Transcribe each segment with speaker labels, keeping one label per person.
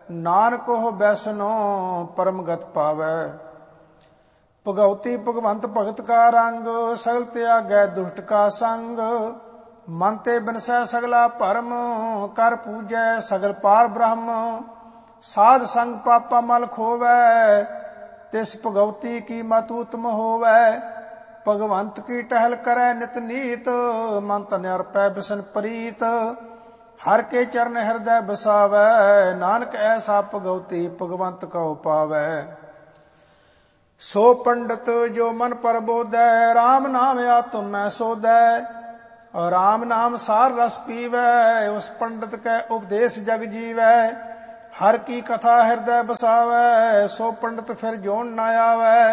Speaker 1: ਨਾਨਕ ਉਹ ਬੈਸਨੋ ਪਰਮ ਗਤ ਪਾਵੈ। ਭਗਉਤੀ ਭਗਵੰਤ ਭਗਤ ਕਾ ਰੰਗ, ਸਗਲ ਤਿਆਗੈ ਦੁਸ਼ਟ ਕਾ ਸੰਗ। ਮਨ ਤੇ ਬਿਨਸੈ ਸਗਲਾ ਭਰਮ, ਕਰ ਪੂਜੈ ਸਗਲ ਪਾਰ ਬ੍ਰਹਮ। ਸਾਧ ਸੰਗ ਪਾਪਾ ਮਲ ਖੋਵੈ, ਤਿਸ ਭਗਉਤੀ ਕੀ ਮਤ ਉਤਮ ਹੋਵੈ। ਭਗਵੰਤ ਕੀ ਟਹਿਲ ਕਰੈ ਨਿਤ ਨੀਤ, ਮਨ ਤਨ ਅਰਪੈ ਬਿਸਨ ਪ੍ਰੀਤ। ਹਰ ਕੇ ਚਰਨ ਹਿਰਦੈ ਬਸਾਵੈ, ਨਾਨਕ ਐਸਾ ਭਗਉਤੀ ਭਗਵੰਤ ਕਉ ਪਾਵੈ। ਸੋ ਪੰਡਤ ਜੋ ਮਨ ਪਰਬੋਧੈ, ਰਾਮ ਨਾਮ ਆਤਮ ਮੈਂ ਸੋਧੈ। ਰਾਮ ਨਾਮ ਸਾਰ ਰਸ ਪੀਵੈ, ਉਸ ਪੰਡਤ ਕੈ ਉਪਦੇਸ਼ ਜਗ ਜੀਵੈ। ਹਰ ਕੀ ਕਥਾ ਹਿਰਦੈ ਬਸਾਵੈ, ਸੋ ਪੰਡਤ ਫਿਰ ਜੋਨ ਨਾ ਆਵੈ।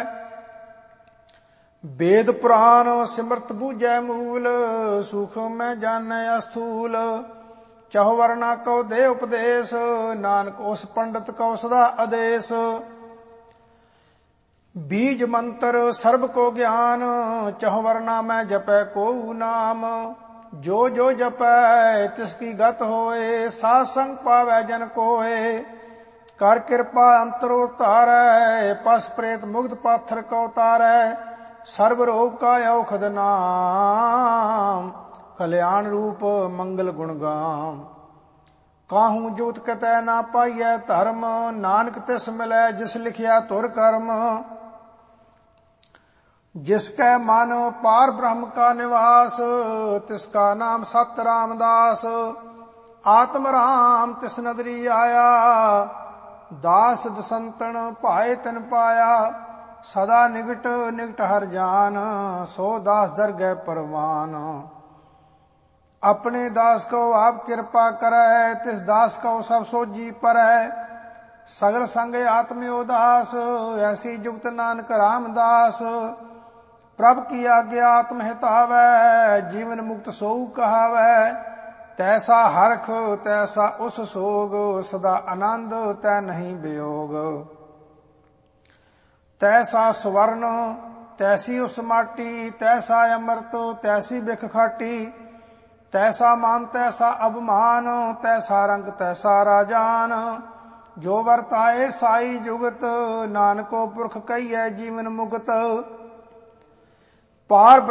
Speaker 1: ਵੇਦ ਪੁਰਾਨ ਸਿਮਰਤ ਬੂਝੈ ਮੂਲ, ਸੁਖ ਮੈਂ ਜਾਣੈ ਅਸਥੂਲ। ਚਹੁ ਵਰਨਾ ਕਉ ਦੇ ਉਪਦੇਸ਼, ਨਾਨਕ ਉਸ ਪੰਡਤ ਕਉ ਸਦਾ ਆਦੇਸ਼। ਬੀਜ ਮੰਤਰ ਸਰਬ ਕੋ ਗਿਆਨ, ਚਹੁ ਵਰਨਾ ਮੈਂ ਜਪੈ ਕੋਊ ਨਾਮ। ਜੋ ਜੋ ਜਪੈ ਤਿਸ ਕੀ ਗਤ ਹੋਏ, ਸਾਧ ਸੰਗ ਪਾਵੈ ਜਨ ਕੋਏ। ਕਰ ਕਿਰਪਾ ਅੰਤਰੋ ਧਾਰੈ, ਪਸ ਪ੍ਰੇਤ ਮੁਗਧ ਪਾਥਰ ਕਉ ਤਾਰੈ। ਸਰਬ ਰੋਗ ਕਾ ਔਖਦ ਨਾਮ, ਕਲਿਆਣ ਰੂਪ ਮੰਗਲ ਗੁਣ ਗਾਮ। ਕਾਹੂ ਜੋਤ ਕਤੈ ਨਾ ਪਾਈਐ ਧਰਮ, ਨਾਨਕ ਤਿਸ ਮਿਲੈ ਜਿਸ ਲਿਖਿਆ ਤੁਰ ਕਰਮ। जिसकै मन पार ब्रह्म का निवास, तिसका नाम सत रामदास। आत्म राम तिस नदरी आया, दास दसंतन भाए तिन पाया। सदा निकट निकट हर जान, सो दास दरगह परवान। अपने दास को आप कृपा करै, तिस दास को सब सोजी परै। सगल संग आत्म उदास, ऐसी जुगत नानक रामदास। प्रभ की आज्ञा आत्म हितावै, जीवन मुक्त सोऊ कहावै। तैसा हरख तैसा उस सोग, सदा आनंद तै नहीं वियोग। तैसा स्वर्ण तैसी उस माटी, तैसा अमृत तैसी बिख खाटी। तैसा मान तैसा अभिमान, तैसा रंग तैसा राजान। जो वर्ताए साई जुगत, नानको पुरख कहिए जीवन मुक्त। पार